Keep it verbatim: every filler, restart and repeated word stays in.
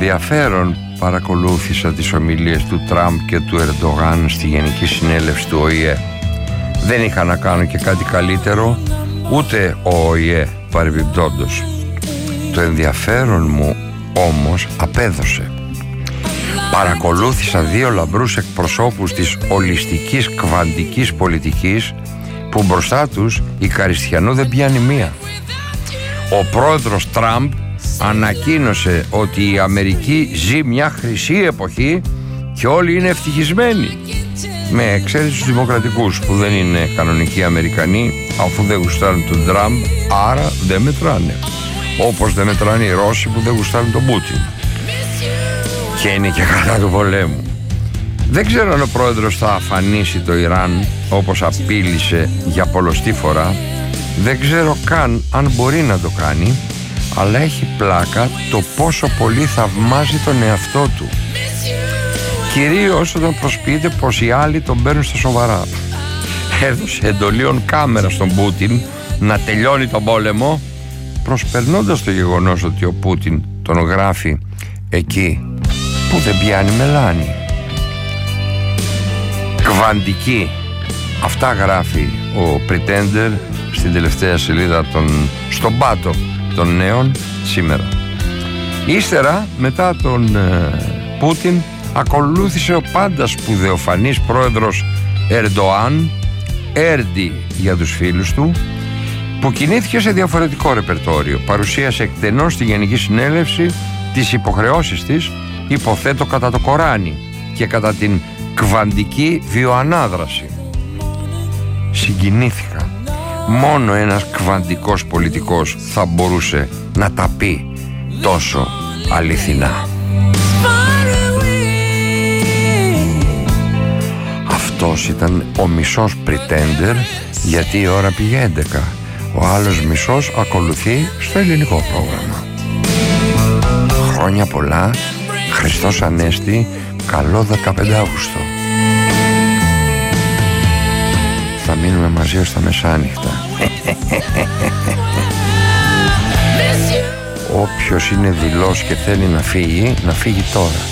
ενδιαφέρον παρακολούθησα τις ομιλίες του Τραμπ και του Ερντογάν στη Γενική Συνέλευση του Ο Η Ε. Δεν είχα να κάνω και κάτι καλύτερο, ούτε ο Ο Η Ε παρεμπιπτόντως. Το ενδιαφέρον μου όμως απέδωσε. Παρακολούθησα δύο λαμπρούς εκπροσώπους της ολιστικής κβαντικής πολιτικής που μπροστά τους η Καριστιανού δεν πιάνει μία. Ο πρόεδρος Τραμπ ανακοίνωσε ότι η Αμερική ζει μια χρυσή εποχή και όλοι είναι ευτυχισμένοι, με εξαίρεση τους δημοκρατικούς που δεν είναι κανονικοί Αμερικανοί, αφού δεν γουστάρουν τον Τραμπ, άρα δεν μετράνε. Όπως δεν μετράνε οι Ρώσοι που δεν γουστάρουν τον Πούτιν και είναι και κατά του πολέμου. Δεν ξέρω αν ο πρόεδρος θα αφανίσει το Ιράν όπως απείλησε για πολλοστή φορά. Δεν ξέρω καν αν μπορεί να το κάνει, αλλά έχει πλάκα το πόσο πολύ θαυμάζει τον εαυτό του, κυρίως όταν προσποιείται πως οι άλλοι τον παίρνουν στα σοβαρά. Έδωσε εντολή κάμερα στον Πούτιν να τελειώνει τον πόλεμο, προσπερνώντας το γεγονός ότι ο Πούτιν τον γράφει εκεί που δεν πιάνει μελάνι. Κβαντική, αυτά γράφει ο Pretender στην τελευταία σελίδα των, στον πάτο των νέων σήμερα. Ύστερα, μετά τον ε, Πούτιν, ακολούθησε ο πάντα σπουδαιοφανής πρόεδρος Ερντοάν, Έρντι για τους φίλους του, που κινήθηκε σε διαφορετικό ρεπερτόριο. Παρουσίασε εκτενώς στη Γενική Συνέλευση τις υποχρεώσεις της, υποθέτω κατά το Κοράνι και κατά την κβαντική βιοανάδραση. Συγκινήθηκα. Μόνο ένας κβαντικός πολιτικός θα μπορούσε να τα πει τόσο αληθινά. Αυτός ήταν ο μισός Pretender, γιατί η ώρα πήγε έντεκα. Ο άλλος μισός ακολουθεί στο ελληνικό πρόγραμμα. Χρόνια πολλά, Χριστός Ανέστη, καλό δεκαπέντε Αύγουστο. Θα μείνουμε μαζί ως τα μεσάνυχτα. Όποιος είναι δειλός και θέλει να φύγει, να φύγει τώρα.